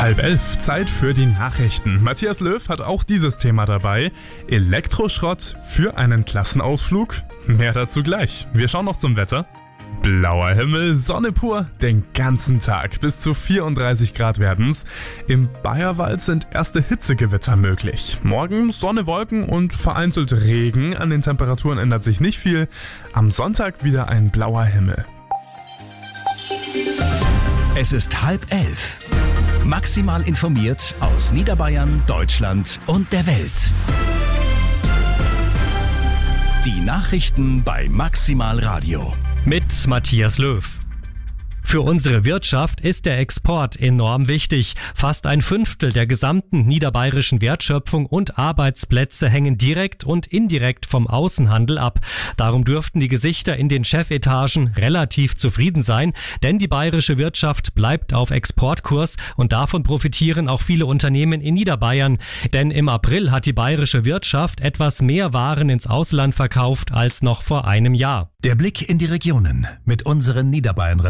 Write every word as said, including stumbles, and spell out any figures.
Halb elf, Zeit für die Nachrichten. Matthias Löw hat auch dieses Thema dabei. Elektroschrott für einen Klassenausflug? Mehr dazu gleich. Wir schauen noch zum Wetter. Blauer Himmel, Sonne pur, den ganzen Tag. Bis zu vierunddreißig Grad werden's. Im Bayerwald sind erste Hitzegewitter möglich. Morgen Sonne, Wolken und vereinzelt Regen. An den Temperaturen ändert sich nicht viel. Am Sonntag wieder ein blauer Himmel. Es ist halb elf. Maximal informiert aus Niederbayern, Deutschland und der Welt. Die Nachrichten bei Maximal Radio. Mit Matthias Löw. Für unsere Wirtschaft ist der Export enorm wichtig. Fast ein Fünftel der gesamten niederbayerischen Wertschöpfung und Arbeitsplätze hängen direkt und indirekt vom Außenhandel ab. Darum dürften die Gesichter in den Chefetagen relativ zufrieden sein, denn die bayerische Wirtschaft bleibt auf Exportkurs und davon profitieren auch viele Unternehmen in Niederbayern. Denn im April hat die bayerische Wirtschaft etwas mehr Waren ins Ausland verkauft als noch vor einem Jahr. Der Blick in die Regionen mit unseren Niederbayern